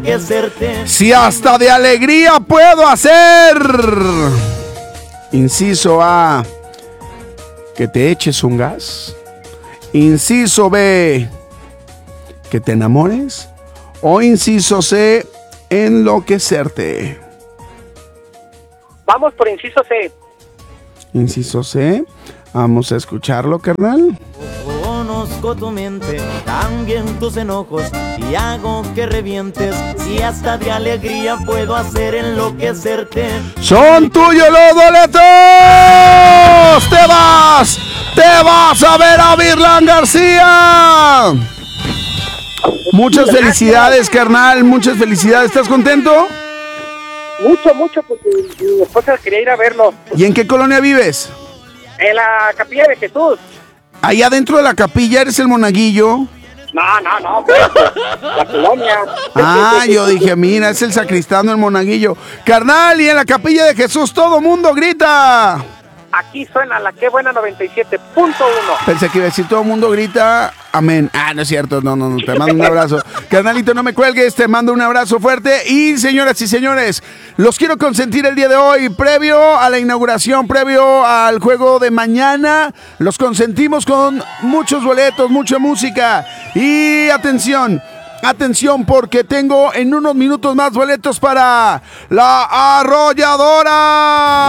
Si hasta de alegría puedo hacer. Inciso A, que te eches un gas. Inciso B, que te enamores. O inciso C, enloquecerte. Vamos por inciso C. Inciso C, vamos a escucharlo, carnal. Conozco tu mente, también tus enojos, y hago que revientes. Si hasta de alegría puedo hacer enloquecerte. ¡Son tuyos los boletos! ¡Te vas a ver a Virlán García! Muchas felicidades, carnal, muchas felicidades. ¿Estás contento? Mucho, porque mi esposa quería ir a verlo. ¿Y en qué colonia vives? En la Capilla de Jesús. Ahí adentro de la capilla, ¿eres el monaguillo? No, pues, la colonia. Ah, yo dije, mira, es el sacristán, el monaguillo. Carnal, y en la Capilla de Jesús todo mundo grita. Aquí suena la Qué Buena 97.1. Pensé que iba a decir todo el mundo grita amén. Ah, no es cierto, no, te mando un abrazo. Carnalito, no me cuelgues, te mando un abrazo fuerte. Y señoras y señores, los quiero consentir el día de hoy, previo a la inauguración, previo al juego de mañana. Los consentimos con muchos boletos, mucha música. Y atención, porque tengo en unos minutos más boletos para La Arrolladora.